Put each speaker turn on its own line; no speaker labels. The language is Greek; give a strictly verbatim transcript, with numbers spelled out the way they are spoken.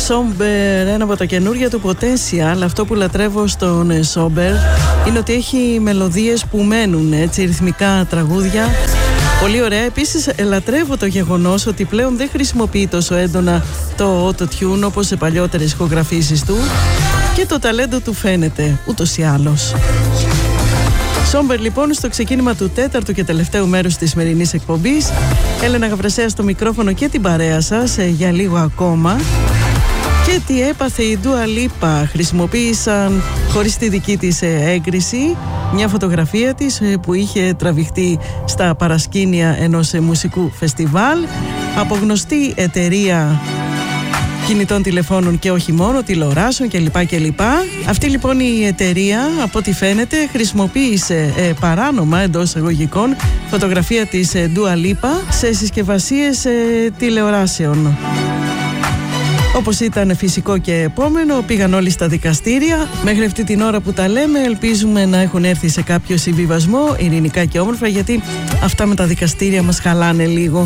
Somber, ένα από τα καινούργια του Potential. Αυτό που λατρεύω στον Somber είναι ότι έχει μελωδίες που μένουν, έτσι, ρυθμικά τραγούδια. Πολύ ωραία. Επίσης λατρεύω το γεγονός ότι πλέον δεν χρησιμοποιεί τόσο έντονα το auto-tune όπως σε παλιότερες ηχογραφήσεις του και το ταλέντο του φαίνεται ούτως ή άλλως. Somber λοιπόν στο ξεκίνημα του τέταρτου και τελευταίου μέρους της σημερινής εκπομπής. Έλενα Γαβρασέα στο μικρόφωνο και την παρέα σας ε, για λίγο ακόμα. Και τι έπαθε η Dua Lipa? Χρησιμοποίησαν χωρίς τη δική της ε, έγκριση μια φωτογραφία της ε, που είχε τραβηχτεί στα παρασκήνια ενός ε, μουσικού φεστιβάλ από γνωστή εταιρεία κινητών τηλεφώνων και όχι μόνο, τηλεοράσεων κλπ. κλπ. Αυτή λοιπόν η εταιρεία, από ό,τι φαίνεται, χρησιμοποίησε ε, παράνομα εντός εισαγωγικών φωτογραφία της ε, Dua Lipa σε συσκευασίες ε, τηλεοράσεων. Όπως ήταν φυσικό και επόμενο, πήγαν όλοι στα δικαστήρια. Μέχρι αυτή την ώρα που τα λέμε, ελπίζουμε να έχουν έρθει σε κάποιο συμβιβασμό, ειρηνικά και όμορφα, γιατί αυτά με τα δικαστήρια μας χαλάνε λίγο.